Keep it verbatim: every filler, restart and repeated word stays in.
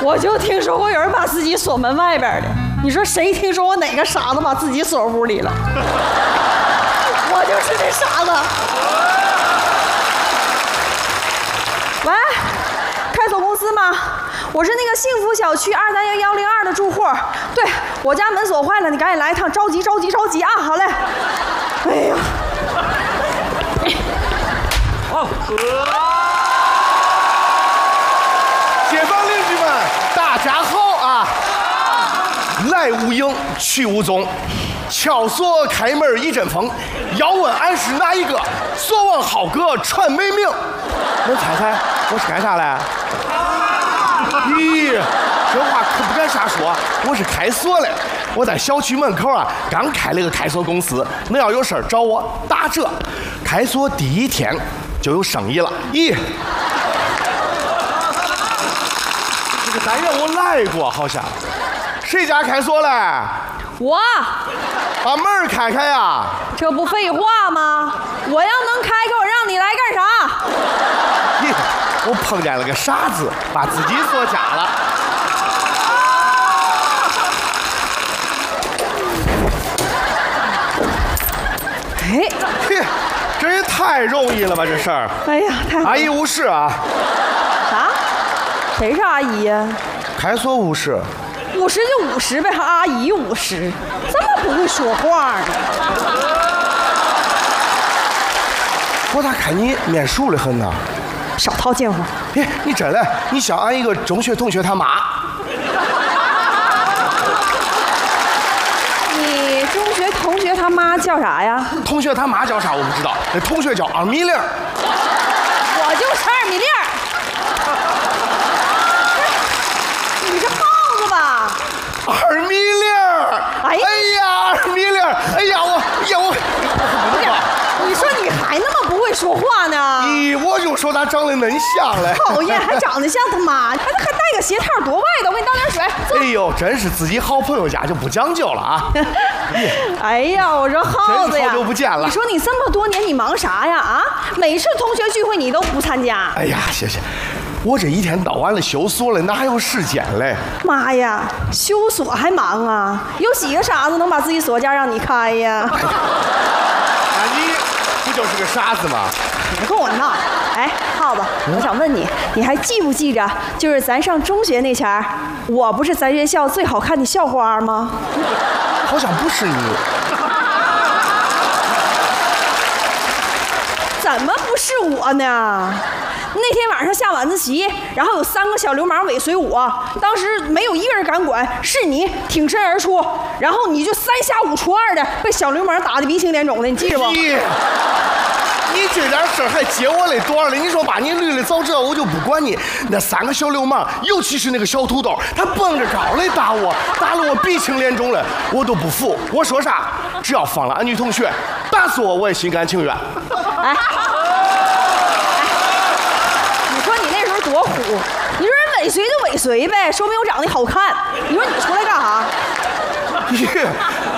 我就听说过有人把自己锁门外边的，你说谁听说过哪个傻子把自己锁屋里了？我就是那傻子。喂，开锁公司吗？我是那个幸福小区二三幺幺零二的住户。对，我家门锁坏了，你赶紧来一趟，着急着急着急啊！好嘞。哎呀。 好。解放邻居们，大家好啊！来无影，去无踪，敲锁开门一阵风。要问俺是哪一个？锁王好哥传美名。能猜猜我是干啥嘞？咦，这话可不敢瞎说，我是开锁嘞。我在小区门口啊，刚开了个开锁公司，恁要有事儿找我打折。开锁第一天就有生意了。咦，这个单元我来过，好像。谁家开锁嘞？ 我。 把门开开呀！ 这不废话吗？我要能开开，我让你来干啥？ 咦，我碰见了个傻子，把自己锁家了。 哎， 嘿，这也太容易了吧，这事儿。 哎呀，太阿姨无事啊。 啥？谁是阿姨呀？ 开锁无事。 五十就五十呗，还阿姨五十，这么不会说话呢？ 我咋看你面熟的很呢？ 少套近乎。 哎，你真的，你像俺一个中学同学他妈。 你中学同学他妈叫啥呀？ 同学他妈叫啥我不知道，那同学叫二米零。 我就是二米零。你是耗子吧？ 二米零。哎呀，二米零。哎呀，我，哎呀我。 不是，你说你还那么不会说话呢？ 咦，我就说他长得恁像嘞。 讨厌，还长得像他妈，还还带个鞋套，多外的！我给你倒点水。 哎呦，真是自己好朋友家就不讲究了啊！ 哎呀，我说耗子呀， 好久不见了。 你说你这么多年你忙啥呀？啊，每次同学聚会你都不参加。 哎呀，谢谢。我这一天到晚的修锁了，哪还有时间嘞？ 妈呀，修锁还忙啊？有几个傻子能把自己锁架让你开呀？ 哎呀，那你不就是个傻子吗？ 别跟我闹！哎，耗子，我想问你，你还记不记着，就是咱上中学那前儿，我不是咱学校最好看的校花吗？ 好像不是你。 怎么不是我呢？那天晚上下晚自习，然后有三个小流氓尾随我，当时没有一个人敢管，是你挺身而出，然后你就三下五除二的被小流氓打得鼻青脸肿的，你记着不？ 你你这点事儿还接我的短了？你说把你捋的早知道我就不管你。那三个小流氓，尤其是那个小土豆，他蹦着高来打我，打了我鼻青脸肿了，我都不服。我说啥？只要放了俺女同学，打死我我也心甘情愿。 哎。多虎！你说人尾随就尾随呗，说明我长得好看。你说你出来干啥？ 咦，